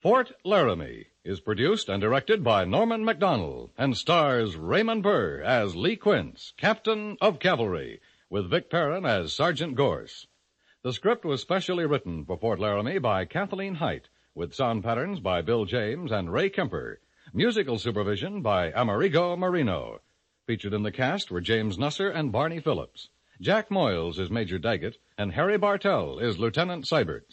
Fort Laramie is produced and directed by Norman MacDonald and stars Raymond Burr as Lee Quince, Captain of Cavalry, with Vic Perrin as Sergeant Gorse. The script was specially written for Fort Laramie by Kathleen Height, with sound patterns by Bill James and Ray Kemper. Musical supervision by Amerigo Marino. Featured in the cast were James Nusser and Barney Phillips. Jack Moyles is Major Daggett, and Harry Bartell is Lieutenant Seiberts.